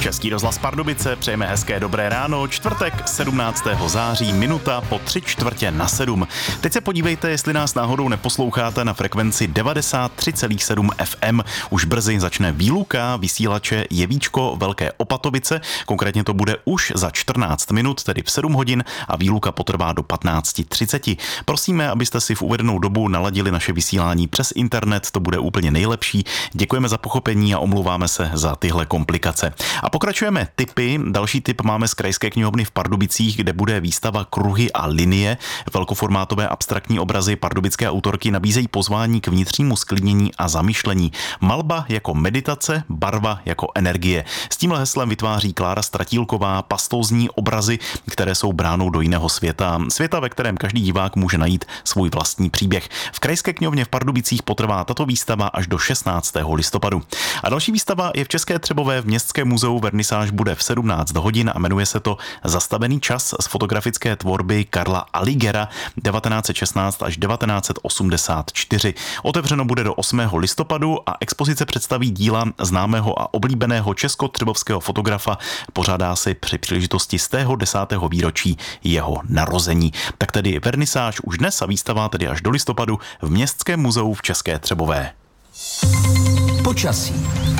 Český rozhlas Pardubice, přejeme hezké dobré ráno, čtvrtek 17. září, minuta po 6:45. Teď se podívejte, jestli nás náhodou neposloucháte na frekvenci 93,7 FM. Už brzy začne výluka vysílače Jevíčko Velké Opatovice, konkrétně to bude už za 14 minut, tedy v 7 hodin a výluka potrvá do 15:30. Prosíme, abyste si v uvedenou dobu naladili naše vysílání přes internet, to bude úplně nejlepší. Děkujeme za pochopení a omlouváme se za tyhle komplikace. A pokračujeme tipy. Další tip máme z Krajské knihovny v Pardubicích, kde bude výstava Kruhy a linie. Velkoformátové abstraktní obrazy pardubické autorky nabízejí pozvání k vnitřnímu sklidnění a zamyšlení. Malba jako meditace, barva jako energie. S tímhle heslem vytváří Klára Stratílková pastózní obrazy, které jsou bránou do jiného světa. Světa, ve kterém každý divák může najít svůj vlastní příběh. V Krajské knihovně v Pardubicích potrvá tato výstava až do 16. listopadu. A další výstava je v České Třebové v Městském muzeu. Vernisáž bude v 17 hodin a jmenuje se to Zastavený čas z fotografické tvorby Karla Aligera 1916 až 1984. Otevřeno bude do 8. listopadu a expozice představí díla známého a oblíbeného česko-třebovského fotografa. Pořádá si při příležitosti 110. výročí jeho narození. Tak tedy vernisáž už dnes a výstava tedy až do listopadu v Městském muzeu v České Třebové. Počasí.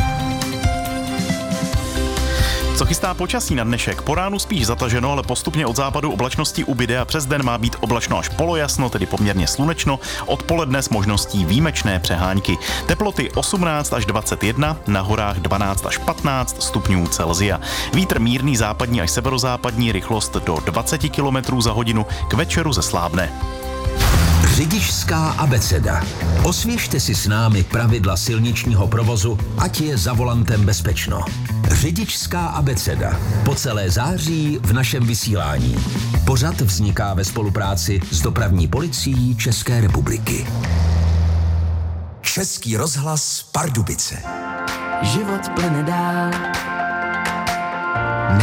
Co chystá počasí na dnešek? Po ránu spíš zataženo, ale postupně od západu oblačnosti ubyde a přes den má být oblačno až polojasno, tedy poměrně slunečno. Odpoledne s možností výjimečné přehánky. Teploty 18 až 21, na horách 12 až 15 stupňů Celsia. Vítr mírný západní až severozápadní, rychlost do 20 km za hodinu, k večeru zeslábne. Řidičská abeceda. Osvěžte si s námi pravidla silničního provozu, ať je za volantem bezpečno. Řidičská abeceda. Po celé září v našem vysílání. Pořad vzniká ve spolupráci s Dopravní policií České republiky. Český rozhlas Pardubice. Život plyne dál,